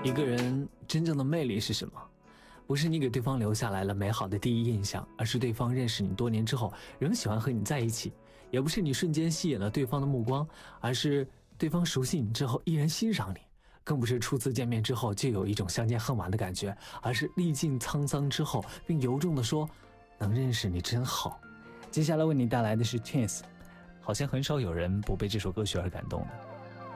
一个人真正的魅力是什么？不是你给对方留下来了美好的第一印象，而是对方认识你多年之后仍喜欢和你在一起；也不是你瞬间吸引了对方的目光，而是对方熟悉你之后依然欣赏你；更不是初次见面之后就有一种相见恨晚的感觉，而是历尽沧桑之后并由衷地说能认识你真好。接下来为你带来的是 Chance， 好像很少有人不被这首歌曲而感动的。